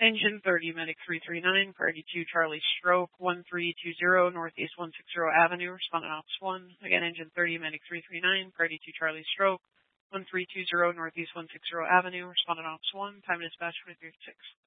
Engine 30, Medic 339, Priority 2, Charlie Stroke, 1320, Northeast 160 Avenue, respondent Ops 1. Again, Engine 30, Medic 339, Priority 2, Charlie Stroke, 1320, Northeast 160 Avenue, respondent Ops 1. Time of dispatch 23:06.